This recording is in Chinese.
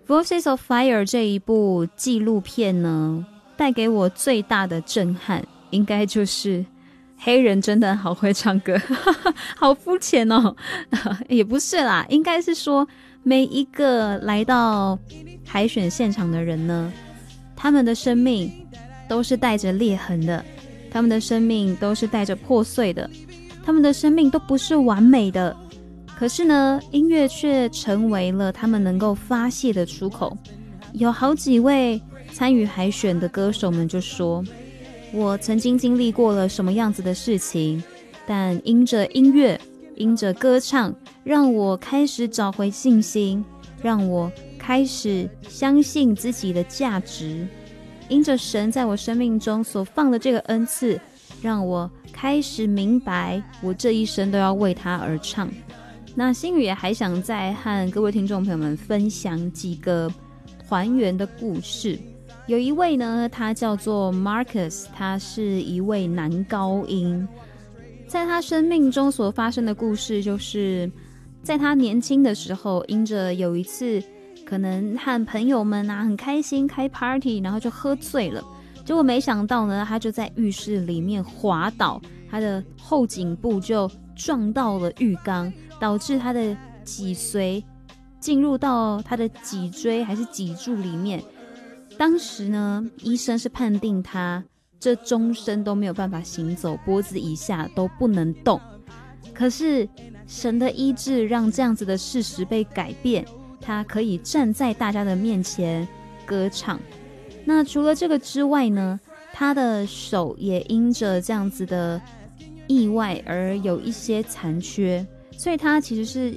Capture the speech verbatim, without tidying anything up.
Voices of Fire 这一部纪录片呢，带给我最大的震撼应该就是黑人真的好会唱歌好肤浅哦也不是啦，应该是说每一个来到海选现场的人呢，他们的生命都是带着裂痕的，他们的生命都是带着破碎的，他们的生命都不是完美的，可是呢，音乐却成为了他们能够发泄的出口。有好几位参与海选的歌手们就说，我曾经经历过了什么样子的事情，但因着音乐，因着歌唱，让我开始找回信心，让我开始相信自己的价值，因着神在我生命中所放的这个恩赐，让我开始明白我这一生都要为他而唱。那星宇也还想再和各位听众朋友们分享几个团员的故事。有一位呢，他叫做 Marcus， 他是一位男高音。在他生命中所发生的故事，就是在他年轻的时候，因着有一次可能和朋友们啊很开心开 party， 然后就喝醉了，结果没想到呢，他就在浴室里面滑倒，他的后颈部就撞到了浴缸，导致他的脊髓进入到他的脊椎还是脊柱里面。当时呢，医生是判定他这终身都没有办法行走，脖子以下都不能动。可是神的医治让这样子的事实被改变，他可以站在大家的面前歌唱。那除了这个之外呢，他的手也因着这样子的意外而有一些残缺，所以他其实是